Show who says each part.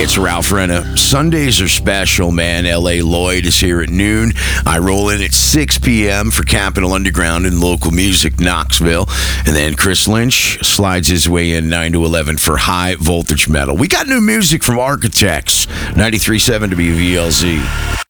Speaker 1: It's Ralph Renna. Sundays are special, man. L.A. Lloyd is here at noon. I roll in at 6 p.m. for Capital Underground and local music, Knoxville. And then Chris Lynch slides his way in 9 to 11 for high voltage metal. We got new music from Architects, 93.7 WVLZ.